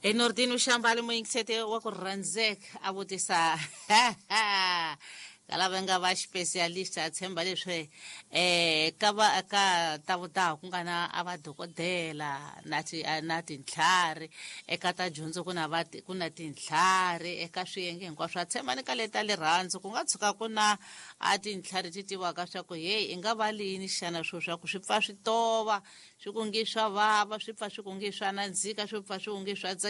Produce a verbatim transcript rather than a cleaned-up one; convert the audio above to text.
Enordin ushambali muingisete wa ku rhandzeka a vutisa lava nga va specialist a tshemba leswi eh ka va ka ta vuta ku nga na a va dokodela na ti na tintlhari eka ta dyondzo ku na va ku na tintlhari eka swiyenge hinkwaswo a tshemba ni ka leta le rhandzu ku nga tshuka ku na a tintlhari ti tivaka swa ku hey i nga va lini xana swo swa ku swi pfa swi tova swi ku ngi swa vava swi pfa swi ku ngi swa nandzika swi pfa swi ku ngi swa